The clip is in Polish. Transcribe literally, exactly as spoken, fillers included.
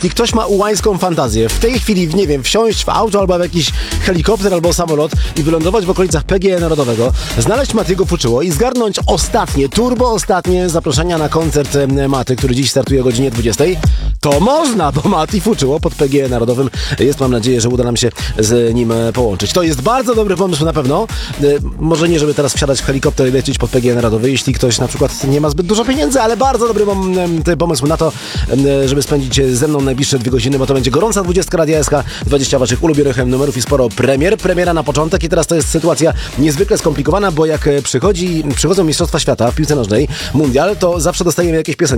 I ktoś ma ułańską fantazję, w tej chwili, nie wiem, wsiąść w auto albo w jakiś helikopter albo samolot i wylądować w okolicach P G E Narodowego, znaleźć Matiego Fuczyło i zgarnąć ostatnie, turbo ostatnie zaproszenia na koncert Maty, który dziś startuje o godzinie dwudziestej, to można, bo Mati Fuczyło pod P G E Narodowym jest, mam nadzieję, że uda nam się z nim połączyć. To jest bardzo dobry pomysł na pewno. Może nie, żeby teraz wsiadać w helikopter i lecieć pod P G E Narodowy, jeśli ktoś na przykład nie ma zbyt dużo pieniędzy, ale bardzo dobry pomysł na to, żeby spędzić ze mną najbliższe dwie godziny, bo to będzie gorąca dwudziestka Radia S K, dwadzieścia waszych ulubionych numerów i sporo premier. Premiera na początek i teraz to jest sytuacja niezwykle skomplikowana, bo jak przychodzi, przychodzą Mistrzostwa Świata w piłce nożnej, mundial, to zawsze dostajemy jakieś piosenki.